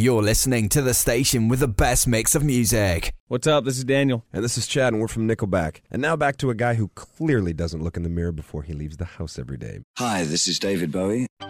You're listening to the station with the best mix of music. What's up? This is Daniel. And this is Chad, and we're from Nickelback. And now back to a guy who clearly doesn't look in the mirror before he leaves the house every day. Hi, this is David Bowie.